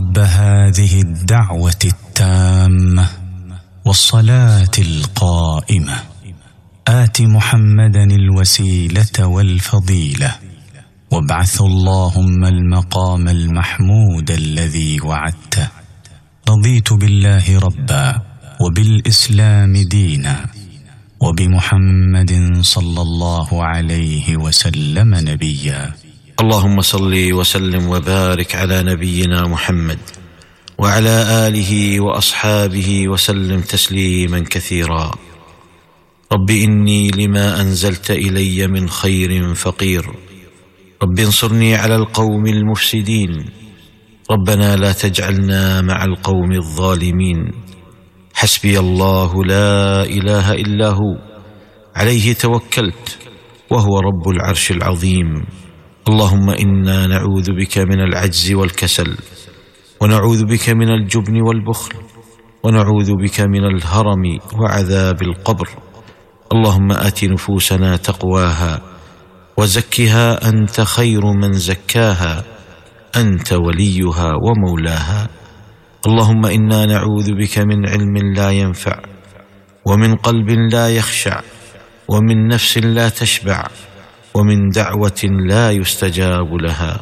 رب هذه الدعوة التامة والصلاة القائمة آت محمدا الوسيلة والفضيلة وابعثه اللهم المقام المحمود الذي وعدته رضيت بالله ربا وبالإسلام دينا وبمحمد صلى الله عليه وسلم نبيا. اللهم صل وسلم وبارك على نبينا محمد وعلى آله وأصحابه وسلم تسليما كثيرا. رب إني لما أنزلت إلي من خير فقير، رب انصرني على القوم المفسدين، ربنا لا تجعلنا مع القوم الظالمين. حسبي الله لا إله إلا هو عليه توكلت وهو رب العرش العظيم. اللهم إنا نعوذ بك من العجز والكسل، ونعوذ بك من الجبن والبخل، ونعوذ بك من الهرم وعذاب القبر. اللهم آت نفوسنا تقواها وزكها أنت خير من زكاها، أنت وليها ومولاها. اللهم إنا نعوذ بك من علم لا ينفع، ومن قلب لا يخشع، ومن نفس لا تشبع، ومن دعوة لا يستجاب لها.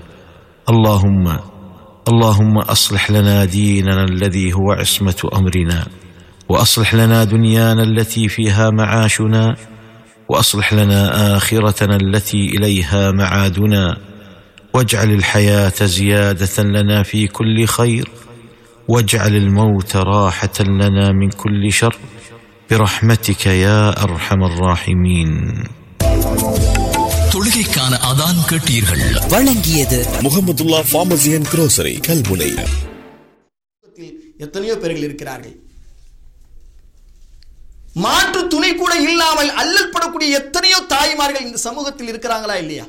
اللهم أصلح لنا ديننا الذي هو عصمة أمرنا، وأصلح لنا دنيانا التي فيها معاشنا، وأصلح لنا آخرتنا التي إليها معادنا، واجعل الحياة زيادة لنا في كل خير، واجعل الموت راحة لنا من كل شر برحمتك يا أرحم الراحمين. தொழுகைக்கான அதான் கேட்டீர்கள். வழங்கியது Mahmudullah pharmacy and grocery Kalmunai. எத்தனையோ பேர்கள் இருக்கிறார்கள், மாற்று துணை கூட இல்லாமல் அல்லல் படக்கூடிய எத்தனையோ தாய்மார்கள் இந்த சமூகத்தில் இருக்கிறாங்களா இல்லையா?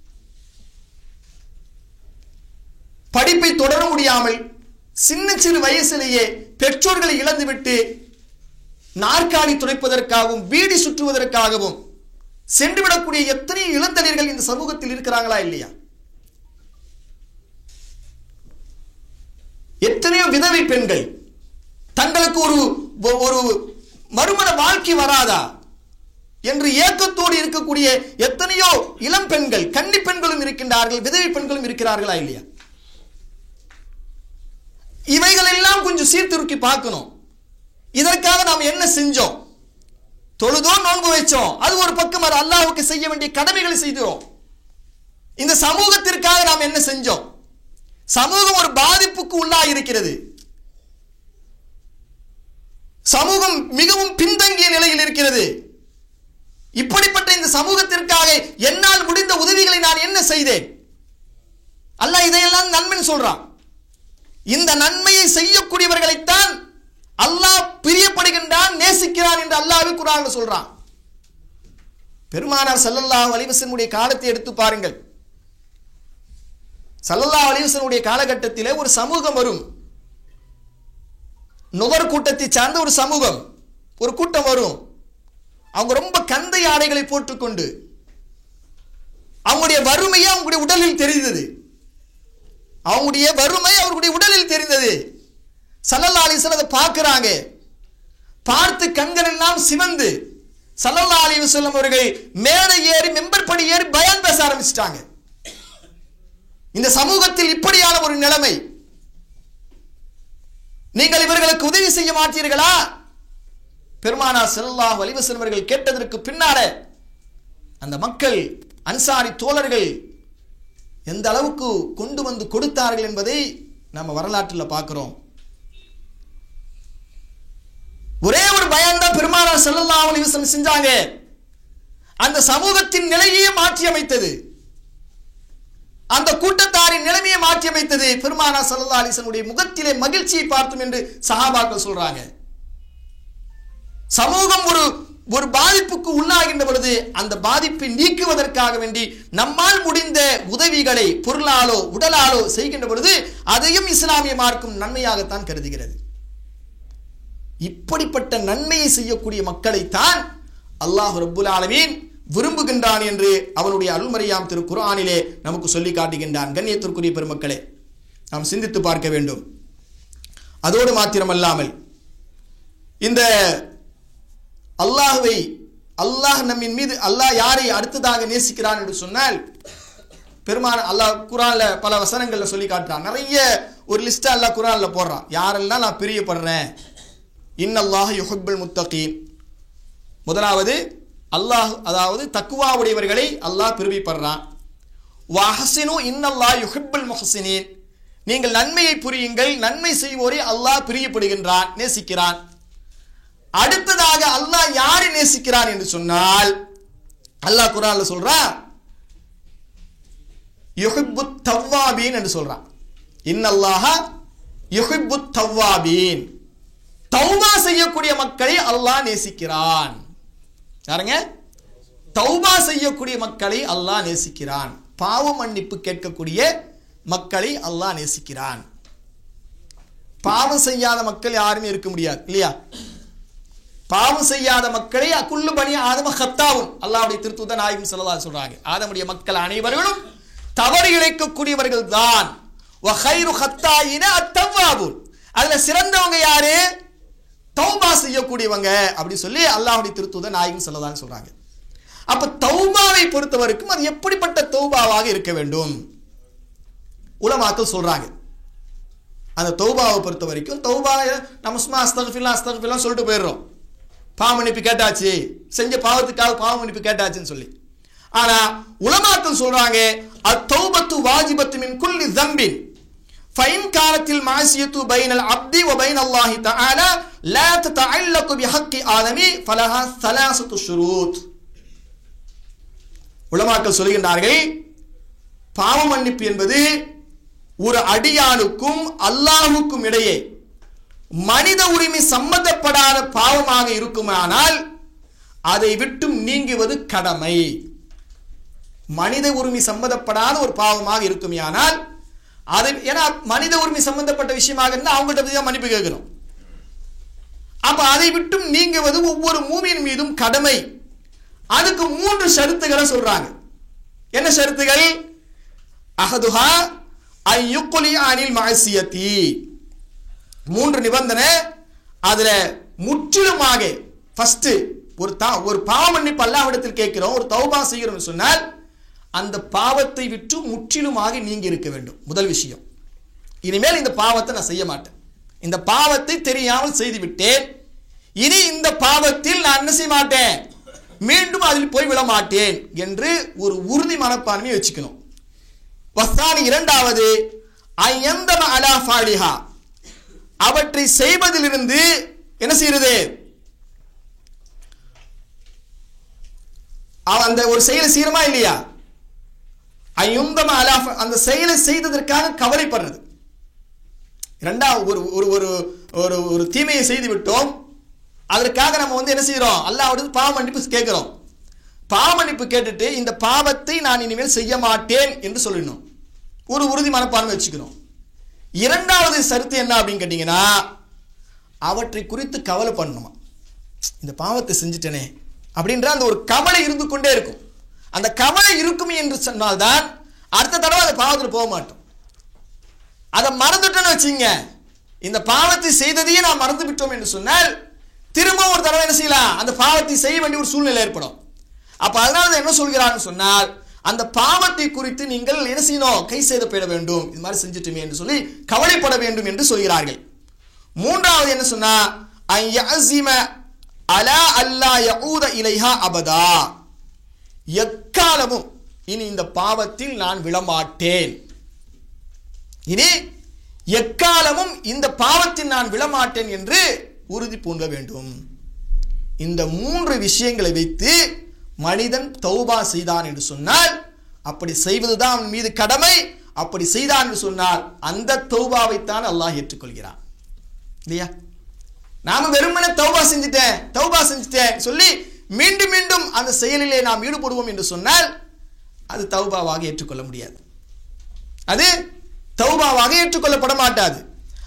படிப்பை தொடர முடியாமல் சின்ன சிறு வயசிலேயே பெற்றோர்களை இழந்துவிட்டு நாற்காலி துடைப்பதற்காகவும் பீடி சுற்றுவதற்காகவும் சென்றுவிடக்கூடிய எத்தனை இளந்தலையர்கள் இந்த சமூகத்தில் இருக்கிறாங்களா இல்லையா? எத்தனையோ விதவை பெண்கள் தங்களுக்கு ஒரு மறுமண வாழ்க்கை வராதா என்று ஏக்கத்தோடு இருக்கக்கூடிய எத்தனையோ இளம் பெண்கள், கன்னி பெண்களும் இருக்கின்றார்கள், விதவை பெண்களும் இருக்கிறார்களா இல்லையா? இவைகள் எல்லாம் கொஞ்சம் சீர்திருக்கி பார்க்கணும். இதற்காக நாம் என்ன செஞ்சோம்? தொழுதோம், நோன்பு வைச்சோம், அது ஒரு பக்கம். அது அல்லாஹ்வுக்கு செய்ய வேண்டிய கடமைகளை செய்தோம். இந்த சமூகத்திற்காக நாம் என்ன செஞ்சோம்? சமூகம் ஒரு பாதிப்புக்கு உள்ளாக இருக்கிறது. சமூகம் மிகவும் பின்தங்கிய நிலையில் இருக்கிறது. இப்படிப்பட்ட இந்த சமூகத்திற்காக என்னால் முடிந்த உதவிகளை நான் என்ன செய்தேன்? அல்லாஹ் இதையெல்லாம் நன்மைன்னு சொல்றான். இந்த நன்மையை செய்யக்கூடியவர்களைத்தான் அல்லாஹ் பிரியப்படுகின்றான், நேசிக்கிறான் என்று அல்லாஹ்வே குர்ஆன்ல சொல்றான். பெருமானார் ஸல்லல்லாஹு அலைஹி வஸல்லம் காலத்தை எடுத்து பாருங்கள். ஸல்லல்லாஹு அலைஹி வஸல்லம் காலகட்டத்திலே ஒரு சமூகம் வரும். நுகர் கூட்டத்தை சார்ந்த ஒரு சமூகம், ஒரு கூட்டம் வரும். அவங்க ரொம்ப கந்தை ஆடைகளை போட்டுக்கொண்டு அவங்களுடைய வறுமையை அவங்களுடைய உடலில் தெரிந்தது. அவங்களுடைய வறுமை அவர்களுடைய உடலில் தெரிந்தது. ஸல்லல்லாஹு அலைஹி வஸல்லம் அதை பார்க்கிறாங்க. பார்த்து கண்கள் எல்லாம் சிவந்து ஸல்லல்லாஹு அலைஹி வஸல்லம் அவர்கள் மேடை ஏறி மெம்பர் படி ஏறி பயான் பேச ஆரம்பிச்சிட்டாங்க. இந்த சமூகத்தில் இப்படியான ஒரு நிலைமை, நீங்கள் இவர்களுக்கு உதவி செய்ய மாட்டீர்களா? பெருமானார் ஸல்லல்லாஹு அலைஹி வஸல்லம் அவர்கள் கேட்டதற்கு பின்னால அந்த மக்கள், அன்சாரி தோழர்கள் எந்த அளவுக்கு கொண்டு வந்து கொடுத்தார்கள் என்பதை நம்ம வரலாற்றில் பார்க்கிறோம். ஒரே ஒரு பயான் தான் பெருமானார் ஸல்லல்லாஹு அலைஹி வஸல்லம் செஞ்சாங்க. அந்த சமூகத்தின் நிலையை மாற்றி அமைத்தது, அந்த கூட்டத்தாரின் நிலைமையை மாற்றி அமைத்தது. பெருமானார் ஸல்லல்லாஹு அலைஹி வஸல்லம் முகத்திலே மகிழ்ச்சியை பார்த்தோம் என்று சஹாபாக்கள் சொல்றாங்க. சமூகம் ஒரு பாதிப்புக்கு உள்ளாகின்ற பொழுது அந்த பாதிப்பை நீக்குவதற்காக வேண்டி நம்மால் முடிந்த உதவிகளை பொருளாலோ உடலாலோ செய்கின்ற பொழுது அதையும் இஸ்லாமிய மார்க்கம் நன்மையாகத்தான் கருதுகிறது. இப்படிப்பட்ட நன்மையை செய்யக்கூடிய மக்களைத்தான் அல்லாஹ் ரப்புல் ஆலமீன் விரும்புகின்றான் என்று அவனுடைய அருள்மறையாம் திருக்குர்ஆனிலே நமக்கு சொல்லி காட்டுகின்றான். கண்ணியத்திற்குரிய பெருமக்களே, நாம் சிந்தித்து பார்க்க வேண்டும். அதோடு மாத்திரமல்லாமல் இந்த அல்லாஹ் நம்மின் மீது அல்லாஹ் யாரை அடுத்ததாக நேசிக்கிறான் என்று சொன்னால், பெருமான அல்லாஹ் குர்ஆன்ல பல வசனங்கள்ல சொல்லி காட்டுறான். நிறைய ஒரு லிஸ்ட் அல்லாஹ் குர்ஆன்ல போடுறான். யாரெல்லாம் நான் பிரியப்படுறேன். இன்னல்லாஹ யுஹிப்புல் முத்தகீன். முதலாவது அல்லாஹ், அதாவது தக்வாவுடையவர்களை அல்லாஹ் பிரிவிப்படுறான். வஹ்சினு இன்னல்லாஹ யுஹிப்புல் முஹ்சினீன். நீங்கள் நன்மையை புரியுங்கள், நன்மை செய்வோரை அல்லாஹ் பிரியப்படுகின்றான், நேசிக்கிறான். அடுத்ததாக அல்லாஹ் யாரை நேசிக்கிறான் என்று சொன்னால், அல்லாஹ் குர்ஆன்ல சொல்றான் யுஹிப்புத் தவ்வாபீன் என்று சொல்றான். இன்னல்லாஹ யுஹிப்புத் தவ்வாபீன். தௌபா செய்யக்கூடிய மக்களை அல்லாஹ் நேசிக்கிறான். யாருங்க? தௌபா செய்யக்கூடிய மக்களை அல்லாஹ் நேசிக்கிறான். பாவ மன்னிப்பு கேட்கக்கூடிய மக்களை அல்லாஹ் நேசிக்கிறான். பாவம் செய்யாத மக்கள் யாருமே இருக்க முடியாது இல்லையா? பாவம் செய்யாத மக்களை குல்லு பனி ஆதம ஹத்தாவும் அல்லாஹ்வுடைய திருத்தூதர் நாயகம் ஸல்லல்லாஹு அலைஹி சொல்றாங்க. ஆதமுடைய மக்கள் அனைவர்களும் தவறு இழைக்கக்கூடியவர்கள் தான். வ கைரு ஹத்தாயின அத்தவ்வாபூன். அதுல சிறந்தவங்க யாரு? தௌபா செய்யக்கூடியவங்க அப்படி சொல்லி அல்லாஹ்வுடைய திருத்தூதர் நாயகம் ஸல்லல்லாஹு அலைஹி சொல்றாங்க. அப்ப தௌபாவை பொறுத்தவரைக்கும் அது எப்படிப்பட்ட தௌபாவாக இருக்க வேண்டும் உலமாக்கள் சொல்றாங்க. அந்த தௌபாவை பொறுத்த வரைக்கும் தௌபா நம்ம சும்மா அஸ்தக்ஃபிருல்லாஹ் சொல்லிட்டு போயிடுறோம். பாவ மன்னிப்பு கேட்டாச்சு, செஞ்ச பாவத்துக்காக பாவ மன்னிப்பு கேட்டாச்சுன்னு சொல்லி. ஆனா உலமாக்கள் சொல்றாங்க அத்தௌபத்து வாஜிபத்து மின் குல்லி ஸம்பின் ஃபைன் கானத்தில் மாசியத்து பைனல் அப்தி வ பைனல்லாஹி தஆலா லா ததஅல்லகு பிஹக்கி ஆதமி ஃபலஹா ஸலாஸத்து ஷுரூத். உலமாக்கள் சொல்கின்றார்கள், பாவ மன்னிப்பு என்பது ஒரு அடியானுக்கும் அல்லாஹ்வுக்கும் இடையே மனித உரிமை சம்பந்தப்படாத பாவமாக இருக்குமானால் அதை விட்டு நீங்குவது கடமை. மனித உரிமை சம்பந்தப்படாத ஒரு பாவமாக இருக்குமானால் அதை, ஏன்னா மனித உரிமை சம்பந்தப்பட்ட விஷயமாக இருந்தால் அவங்கள்ட்ட மன்னிப்பு கேட்கிறோம். அப்ப அதை விட்டும் நீங்குவது ஒவ்வொரு மூமின் மீதும் கடமை. அதுக்கு 3 ஷரத்துகளை சொல்றாங்க. என்ன ஷரத்துகள்? அஹதுஹா ஐயுக்லி அனில் மஅசியத்தி. 3 நிபந்தனை. அதுல முற்றிலுமாக ஃபர்ஸ்ட் ஒரு பாவ மன்னிப்பு அல்லாஹ்விடத்தில் கேட்கிறோம், ஒரு தௌபா செய்கிறோம் சொன்னால் அந்த பாவத்தை விட்டு முற்றிலுமாக நீங்கி இருக்க வேண்டும். முதல் விஷயம், இனிமேல் இந்த பாவத்தை நான் செய்ய மாட்டேன், இந்த பாவத்தை தெரியாமல் செய்து விட்டேன், இனி இந்த பாவத்தில் நான் என்ன செய்ய மாட்டேன், மீண்டும் அதில் போய் விட மாட்டேன் என்று ஒரு உறுதி மனப்பான்மையை வச்சுக்கணும். வஸ்தானி இரண்டாவது ஐயந்தம அலா ஃபாலிஹா, அவற்றை செய்வதிலிருந்து என்ன செய்யறது, அந்த ஒரு செயலை செய்யறமா இல்லையா, ஐயுந்தம அலா, அந்த செயலை செய்ததற்காக கவலைப்படுறது. இரண்டாவது ஒரு தீமையை செய்து விட்டோம், அதற்காக நம்ம என்ன செய்யறோம், அல்லாஹ்விடம் பாவ மன்னிப்பு கேட்கிறோம். பாவ மன்னிப்பு கேட்டுட்டு இந்த பாவத்தை நான் இனிமேல் செய்ய மாட்டேன் என்று சொல்லணும், ஒரு உறுதி மனப்பான்மை வச்சுக்கணும். இரண்டாவது சருத்து என்ன அப்படின்னு கேட்டீங்கன்னா, அவற்றை குறித்து கவலை பண்ணணுமா, இந்த பாவத்தை செஞ்சுட்டேனே அப்படின்ற அந்த ஒரு கவலை இருந்து கொண்டே இருக்கும். அந்த கவலை இருக்கும் என்று சொன்னால்தான் அடுத்த தடவை அந்த பாவத்தில் போக மாட்டோம். அதை மறந்துட்டோன்னு வச்சுங்க, இந்த பாவத்தை செய்ததையே நான் மறந்து விட்டோம் என்று சொன்னால் திரும்ப ஒரு தடவை என்ன செய்யலாம், அந்த பாவத்தை செய்ய வேண்டிய ஒரு சூழ்நிலை ஏற்படும். அப்ப அதனால என்ன சொல்கிறான்னு சொன்னால், அந்த பாவத்தை குறித்து நீங்கள் என்ன செய்யணும், கை செய்தப்பட வேண்டும், இது மாதிரி செஞ்சுட்டுமே என்று சொல்லி கவலைப்பட வேண்டும் என்று சொல்கிறார்கள். மூன்றாவது என்ன சொன்னா, ஐயஸிம அலா அல்லா யஊத இலைஹா அபதா, எக்காலமும் இனி இந்த பாவத்தில் நான் விழமாட்டேன், இனி எக்காலமும் இந்த பாவத்தில் நான் விழமாட்டேன் என்று உறுதி பூண்ட வேண்டும். இந்த 3 விஷயங்களை வைத்து மனிதன் தௌபா செய்தான் என்று சொன்னால், அப்படி செய்வதுதான் அவன் மீது கடமை. அப்படி செய்தான் என்று சொன்னால் அந்த தௌபாவைத்தான் அல்லாஹ் ஏற்றுக்கொள்கிறான் இல்லையா? நாம வெறுமனே தௌபா செஞ்சுட்டேன் சொல்லி மீண்டும் மீண்டும் அந்த செயலிலே நாம் ஈடுபடுவோம் என்று சொன்னால் அது தௌபாவாக ஏற்றுக்கொள்ள முடியாது, அது தௌபாவாக ஏற்றுக்கொள்ளப்பட மாட்டாது.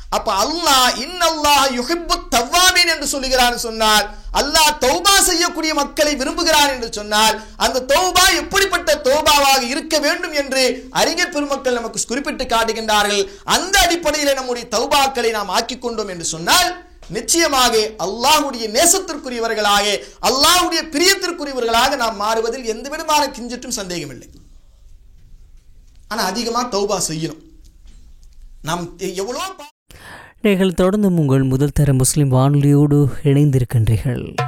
அப்ப அல்லாஹ் இன்னல்லாஹ் யுஹிப்புத் தவ்வாபீன் என்று சொல்லுகிறான் சொன்னால், அல்லாஹ் தௌபா செய்யக்கூடிய மக்களை விரும்புகிறான் என்று சொன்னால், அந்த தௌபா எப்படிப்பட்ட தௌபாவாக இருக்க வேண்டும் என்று அறிஞர் பெருமக்கள் நமக்கு குறிப்பிட்டு காட்டுகின்றார்கள். அந்த அடிப்படையில் நம்முடைய தௌபாக்களை நாம் ஆக்கிக் கொண்டோம் என்று சொன்னால் நிச்சயமாக அல்லாஹ்வுடைய நேசத்திற்குரியவர்களாக, அல்லாஹ்வுடைய பிரியத்திற்குரியவர்களாக நாம் மாறுவதில் எந்த விதமான கிஞ்சிட்டும் சந்தேகமில்லை. ஆனா அதிகமா தௌபா செய்யணும். நாம் எவ்வளோ நீங்கள் தொடர்ந்து உங்கள் முதல் தர முஸ்லிம் வானொலியோடு இணைந்திருக்கின்றீர்கள்.